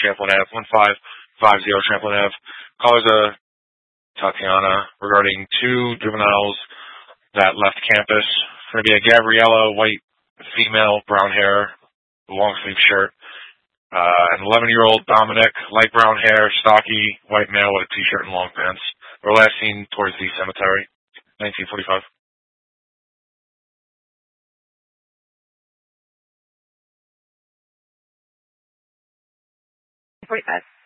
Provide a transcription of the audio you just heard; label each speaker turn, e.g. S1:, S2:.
S1: Champlain Ave, 1550 Champlain Ave. Callers Tatiana regarding two juveniles that left campus. It's going to be a Gabriella, white female, brown hair, long sleeve shirt. An 11-year-old Dominic, light brown hair, stocky, white male with a t-shirt and long pants. Were last seen towards the cemetery, 1945.
S2: 45.